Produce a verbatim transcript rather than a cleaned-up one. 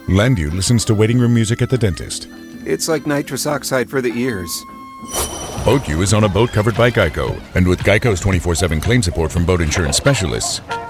Landu listens to waiting room music at the dentist. It's like nitrous oxide for the ears. BoatU is on a boat covered by Geico. And with Geico's twenty-four seven claim support from boat insurance specialists,